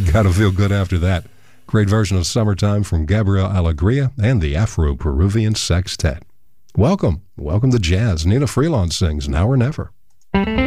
Gotta feel good after that. Great version of Summertime from Gabriel Alegria and the Afro-Peruvian Sextet. Welcome to jazz. Nina Freelon sings Now or Never.